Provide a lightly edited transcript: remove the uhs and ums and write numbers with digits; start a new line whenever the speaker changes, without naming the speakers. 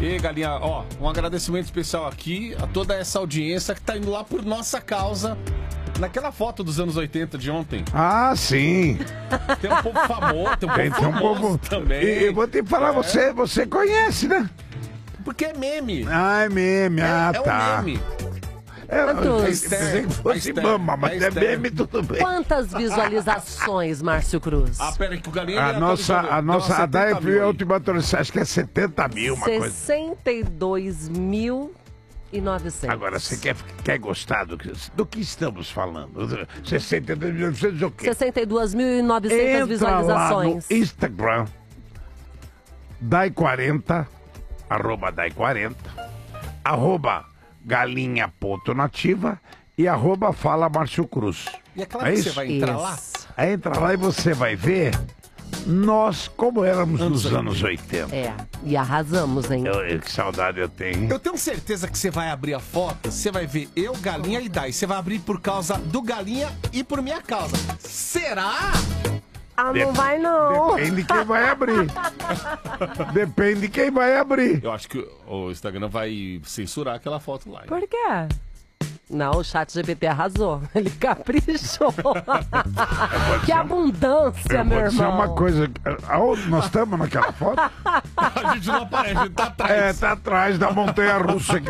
E Galinha, ó, um agradecimento especial aqui a toda essa audiência que tá indo lá por nossa causa. Naquela foto dos anos 80 de ontem.
Ah, sim.
Tem um povo famoso, tem um povo famoso também.
E eu vou te falar, você conhece, né?
Porque é meme.
Ah, é meme, tá.
É um meme.
Pensei que fosse mama, mas é meme, tudo bem.
Quantas visualizações, Márcio Cruz?
Ah, pera aí, que o Galinha...
A nossa, a Dai foi a última atualização, acho que é 70 mil, uma coisa.
62.900.
Agora, você quer gostar do que estamos falando? 62.900 o quê?
62.900 visualizações.
Lá no Instagram, Dai40, @Dai40, @galinha.nativa e @fala Márcio Cruz.
E é claro que você vai entrar lá?
Aí entra lá e você vai ver nós como éramos nos anos 80.
É, e arrasamos, hein?
Que saudade eu tenho.
Eu tenho certeza que você vai abrir a foto, você vai ver eu, Galinha e Dai. Você vai abrir por causa do Galinha e por minha causa. Será?
Ah, não vai não.
Depende de quem vai abrir. Depende de quem vai abrir.
Eu acho que o Instagram vai censurar aquela foto lá.
Por quê? Não, o ChatGPT arrasou. Ele caprichou. Que abundância, meu irmão.
Pode ser uma coisa... Aonde nós estamos naquela foto?
A gente não aparece, a gente tá atrás.
É, tá atrás da montanha-russa aqui.